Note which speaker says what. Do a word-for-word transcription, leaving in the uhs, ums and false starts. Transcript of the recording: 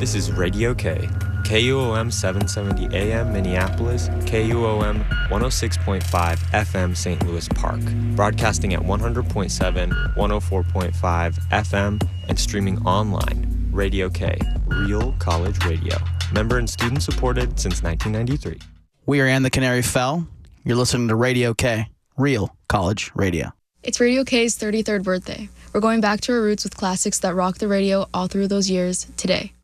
Speaker 1: This is Radio K, K U O M seven seventy A M Minneapolis, K U O M one oh six point five F M Saint Louis Park, broadcasting at one hundred point seven, one oh four point five F M, and streaming online. Radio K, real college radio. Member and student supported since nineteen ninety-three.
Speaker 2: We are Ann the Canary Fell. You're listening to Radio K, real college radio.
Speaker 3: It's Radio K's thirty-third birthday. We're going back to our roots with classics that rocked the radio all through those years today.